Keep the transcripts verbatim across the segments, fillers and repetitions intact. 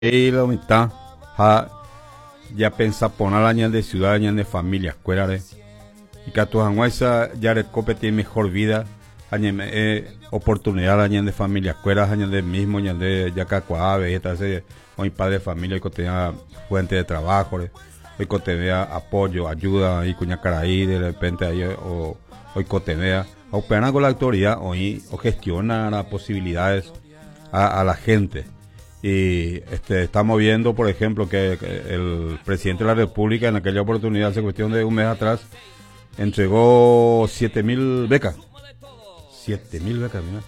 y la mitad ha ya pensa poner año de ciudad, año de familia, escuela y que tu hanguesa ya recope tiene mejor vida, año eh, oportunidad, año de familia, escuela, año de mismo, año de ya cacuave, esta se hoy padre de familia y que tenga fuente de trabajo, hoy que tenga apoyo, ayuda y cuña caraí de repente ahí o hoy que tenga operan con la autoridad hoy o gestiona las posibilidades a, a la gente. Y este, estamos viendo, por ejemplo, que, que el presidente de la República en aquella oportunidad, hace cuestión de un mes atrás, entregó siete mil becas. siete mil becas, mira.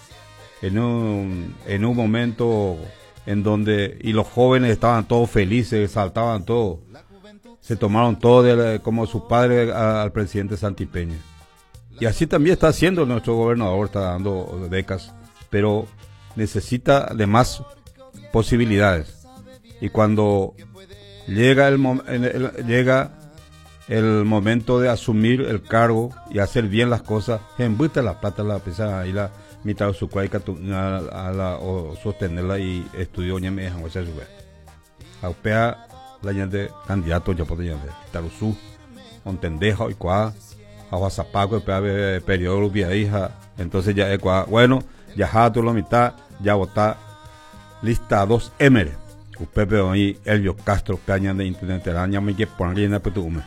En un, en un momento en donde, y los jóvenes estaban todos felices, saltaban todos, se tomaron todo de, como su padre a, al presidente Santipeña. Y así también está haciendo nuestro gobernador, está dando becas, pero necesita de más posibilidades. Y cuando llega el, el, el, llega el momento de asumir el cargo y hacer bien las cosas, embuta la plata, la pesa y la mitad de su cuaica a la o sostenerla y estudió ña me dejan hacer su vez. Aupea la gente candidato ya por llande Tarusú, Montendeja y Cuá, Aguazapaco, el periodo de hija, entonces ya es Cuá, bueno, ya jato la mitad, ya vota lista dos M. Pepe hoy Elvio Castro Peña de Internet araña me que ponerle en la petume.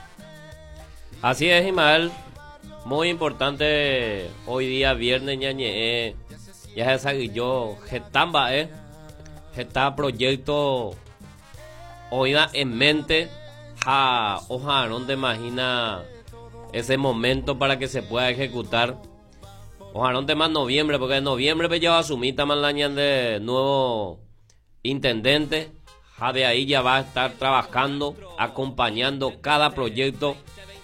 Así es, Ismael. Muy importante hoy día viernes ñañe ya se sabe yo getamba eh geta proyecto oída en mente a ojalá no te imagina ese momento para que se pueda ejecutar. Ojalá no te más noviembre, porque en noviembre pues ya va a asumir Tamalañan de nuevo intendente. Ja, de ahí ya va a estar trabajando, acompañando cada proyecto.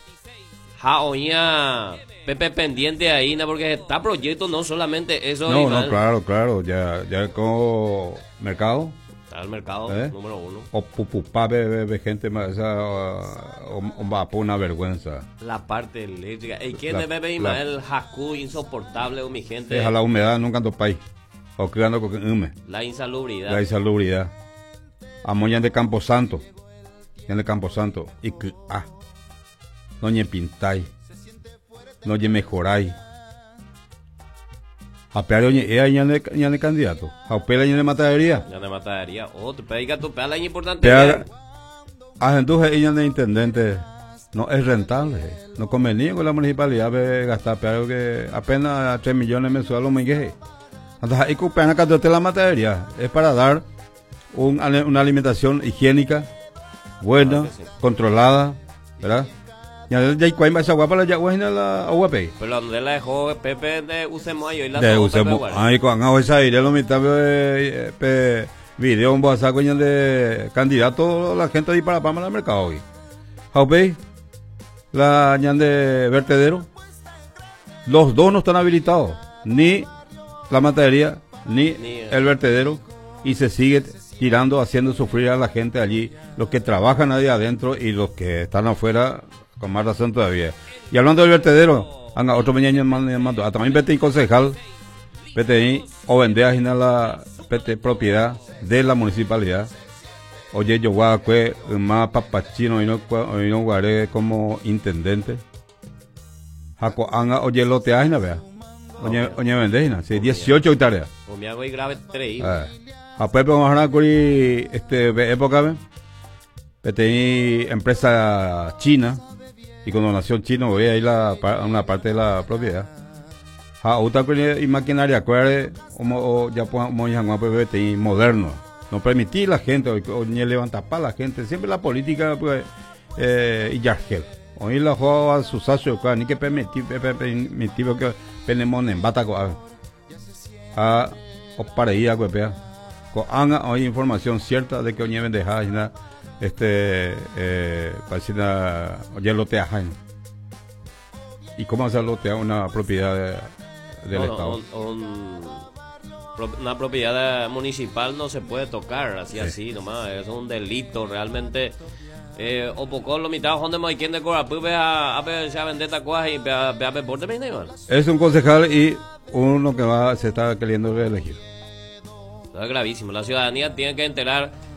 Ja, oía Pepe pendiente ahí, ¿no? Porque está proyecto no solamente eso. No, no, claro, claro, ya, ya como mercado. Está el mercado ¿Eh? número uno. O pupupá, bebe gente más, esa, o, o va por una vergüenza. La parte eléctrica. ¿Y quién debe ver Ismael Jacú insoportable o mi gente? Deja la humedad nunca en tu país. O que ando con hume. La insalubridad. La insalubridad. Amoyan de Camposanto. En de Camposanto. Y que, ah. No ñe pintáis. No ñe mejoráis. A pear ñe ea ñe de candidato. A pear ñe de matadería. Ñe de matadería. Oh, tu pega tu pear la importante. Pear. A entonces ella de intendente. No es rentable. No convenía con la municipalidad de gastar pear que apenas tres millones mensuales lo me queje. Entonces ahí que pear de la matadería. Es para dar un, una alimentación higiénica, buena, sí. Controlada, ¿verdad? Ya ya cuál más agua para la agua en la agua pe. Pero donde la dejó Pepe de Usemo y la de Usemo. Ay, con agua esa y lo mitad de pe video un bosa coño de candidato la gente ahí para para el mercado hoy. How la ñan de vertedero. Los dos no están habilitados, ni la matadería ni, ni el vertedero y se sigue tirando, haciendo sufrir a la gente allí, los que trabajan ahí adentro y los que están afuera, con más razón todavía. Y hablando del vertedero, anga otro meñaño mando, a también vete y concejal, vete ahí, o vende a la vete propiedad de la municipalidad. Oye, yo voy a más papachino y no, y no guaré como intendente. Jaco anga, oye, lo te hay, vea. Oye, oye, vende, sí, dieciocho hectáreas. O me hago y grave tres. A Pepe vamos a hablar este época, tenía empresa china y con donación china voy a ir a una parte de la propiedad. A otra y maquinaria, acuérdate, como ya podemos llamar Pepe moderno. No permitir la gente, o ni levantar para la gente, siempre la política, pues, eh, y yargel. Hoy la juega a sus socios, ni que permitir, permitir que tenemos en bataco. A, o para ir a Cuepea. Anga hay información cierta de que oñe vendeja este eh parecida oye lotea jain. ¿Y cómo hacer lotea una propiedad de, del no, estado? No, un, un, una propiedad municipal no se puede tocar así sí. Así nomás, es un delito realmente. Eh, o poco lo mitad donde me quien de cora pues ve a ver se vender tacuas y ve a ver por de. Es un concejal y uno que va se está queriendo reelegir. Es gravísimo. La ciudadanía tiene que enterar